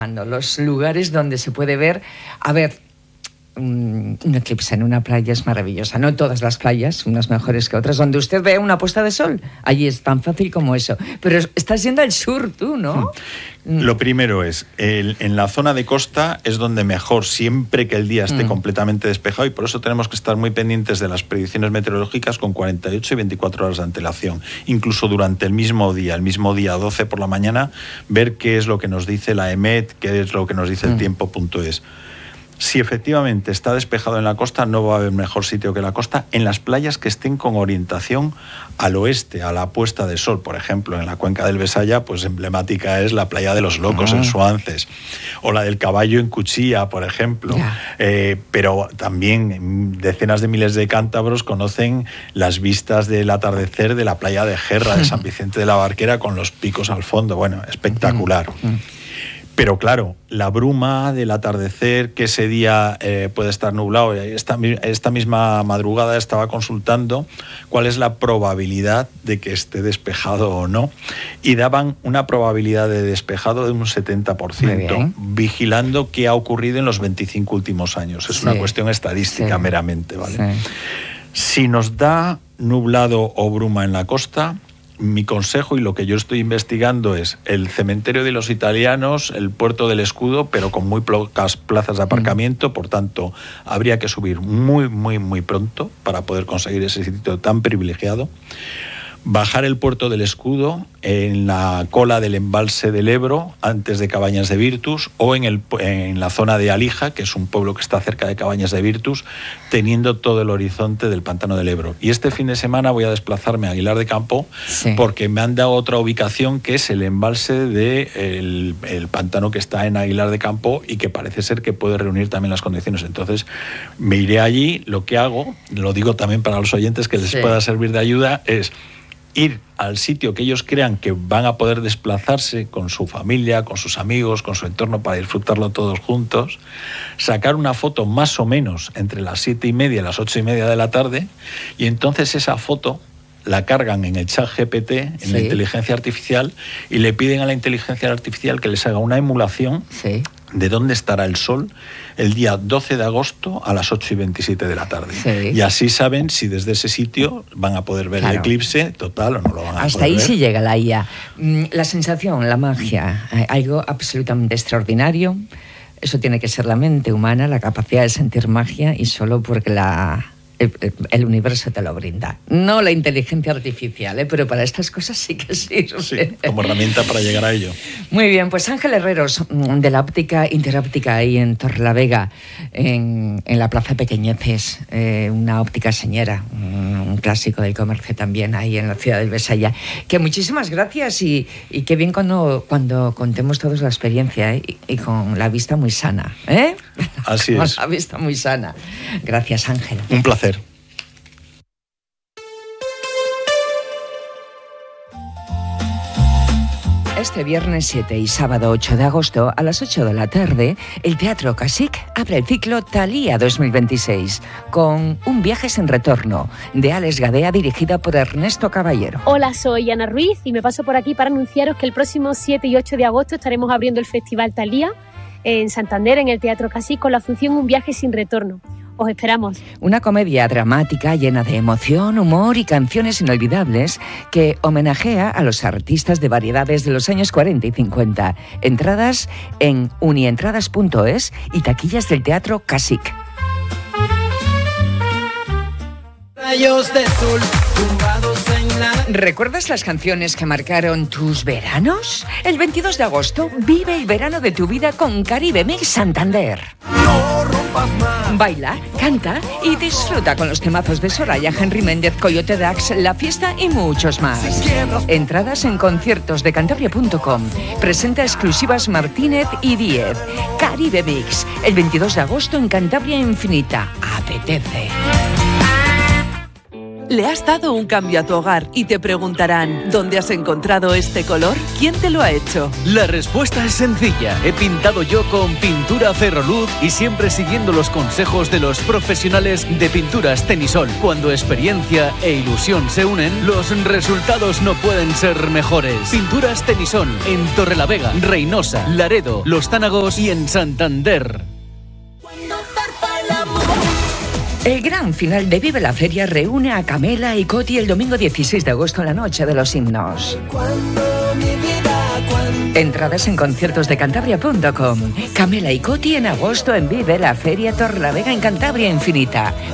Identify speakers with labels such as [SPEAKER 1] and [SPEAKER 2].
[SPEAKER 1] Los lugares donde se puede ver, a ver, un eclipse en una playa es maravillosa. No todas las playas, unas mejores que otras, donde usted ve una puesta de sol. Allí es tan fácil como eso. Pero estás yendo al sur tú, ¿no?
[SPEAKER 2] Lo primero es, en la zona de costa es donde mejor, siempre que el día esté completamente despejado, y por eso tenemos que estar muy pendientes de las predicciones meteorológicas con 48 y 24 horas de antelación. Incluso durante el mismo día 12 por la mañana, ver qué es lo que nos dice la EMET, qué es lo que nos dice el tiempo.es. Si efectivamente está despejado en la costa, no va a haber mejor sitio que la costa. En las playas que estén con orientación al oeste, a la puesta de sol, por ejemplo, en la cuenca del Besaya, pues emblemática es la playa de los Locos en Suances, o la del Caballo en Cuchilla, por ejemplo. Pero también decenas de miles de cántabros conocen las vistas del atardecer de la playa de Gerra, de San Vicente de la Barquera, con los picos al fondo. Bueno, espectacular. Pero claro, la bruma del atardecer, que ese día puede estar nublado. Esta misma madrugada estaba consultando cuál es la probabilidad de que esté despejado o no. Y daban una probabilidad de despejado de un 70%, vigilando qué ha ocurrido en los 25 últimos años. Es una cuestión estadística meramente, ¿vale? Si nos da nublado o bruma en la costa, mi consejo y lo que yo estoy investigando es el cementerio de los italianos, el puerto del Escudo, pero con muy pocas plazas de aparcamiento, por tanto habría que subir muy pronto para poder conseguir ese sitio tan privilegiado. Bajar el puerto del Escudo en la cola del embalse del Ebro, antes de Cabañas de Virtus, o en la zona de Alija, que es un pueblo que está cerca de Cabañas de Virtus, teniendo todo el horizonte del pantano del Ebro. Y este fin de semana voy a desplazarme a Aguilar de Campo, porque me han dado otra ubicación, que es el embalse del pantano que está en Aguilar de Campo, y que parece ser que puede reunir también las condiciones. Entonces me iré allí. Lo que hago, lo digo también para los oyentes que les pueda servir de ayuda, es ir al sitio que ellos crean que van a poder desplazarse con su familia, con sus amigos, con su entorno, para disfrutarlo todos juntos, sacar una foto más o menos entre las 7:30 y las 8:30 de la tarde, y entonces esa foto la cargan en el ChatGPT, en la inteligencia artificial, y le piden a la inteligencia artificial que les haga una emulación de dónde estará el sol el día 12 de agosto a las 8:27 de la tarde. Y así saben si desde ese sitio van a poder ver el eclipse total o no lo van a poder ver.
[SPEAKER 1] Hasta ahí sí llega la IA. La sensación, la magia, algo absolutamente extraordinario. Eso tiene que ser la mente humana, la capacidad de sentir magia, y solo porque el universo te lo brinda. No la inteligencia artificial, pero para estas cosas sí que sirve.
[SPEAKER 2] Sí, como herramienta para llegar a ello.
[SPEAKER 1] Muy bien, pues Ángel Herreros, de la óptica Interóptica, ahí en Torrelavega, en la Plaza Pequeñeces, una óptica señera, un clásico del comercio también, ahí en la ciudad del Besaya. Que muchísimas gracias, y qué bien cuando contemos todos la experiencia, y con la vista muy sana.
[SPEAKER 2] Así es.
[SPEAKER 1] Con la vista muy sana. Gracias, Ángel.
[SPEAKER 2] Un placer.
[SPEAKER 1] Este viernes 7 y sábado 8 de agosto a las 8 de la tarde, el Teatro Casic abre el ciclo Thalía 2026 con Un viaje sin retorno, de Alex Gadea, dirigida por Ernesto Caballero.
[SPEAKER 3] Hola, soy Ana Ruiz y me paso por aquí para anunciaros que el próximo 7 y 8 de agosto estaremos abriendo el Festival Thalía en Santander, en el Teatro Casic, con la función Un viaje sin retorno. Os esperamos.
[SPEAKER 1] Una comedia dramática llena de emoción, humor y canciones inolvidables que homenajea a los artistas de variedades de los años 40 y 50. Entradas en unientradas.es y taquillas del Teatro Casic.
[SPEAKER 4] Rayos de sol tumbados en la...
[SPEAKER 1] ¿Recuerdas las canciones que marcaron tus veranos? El 22 de agosto vive el verano de tu vida con Caribe Mix Santander.
[SPEAKER 4] No rompas más.
[SPEAKER 1] Baila, canta y disfruta con los temazos de Soraya, Henry Méndez, Coyote Dax, La Fiesta y muchos más. Entradas en conciertosdecantabria.com. Presenta exclusivas Martínez y Díez. Caribe Mix, el 22 de agosto en Cantabria Infinita. Apetece.
[SPEAKER 5] Le has dado un cambio a tu hogar y te preguntarán, ¿dónde has encontrado este color? ¿Quién te lo ha hecho?
[SPEAKER 6] La respuesta es sencilla. He pintado yo con pintura Ferroluz y siempre siguiendo los consejos de los profesionales de Pinturas Tenisol. Cuando experiencia e ilusión se unen, los resultados no pueden ser mejores. Pinturas Tenisol en Torrelavega, Reynosa, Laredo, Los Tánagos y en Santander.
[SPEAKER 1] El gran final de Vive la Feria reúne a Camela y Coti el domingo 16 de agosto en la Noche de los Himnos. Entradas en conciertosdecantabria.com. Camela y Coti en agosto en Vive la Feria Torrelavega en Cantabria Infinita.